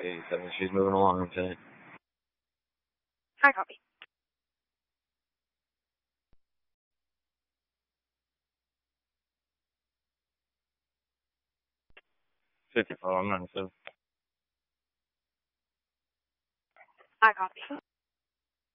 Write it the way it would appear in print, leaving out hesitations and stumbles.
She's moving along, okay? Hard copy. 54, I'm not sure. Hard copy.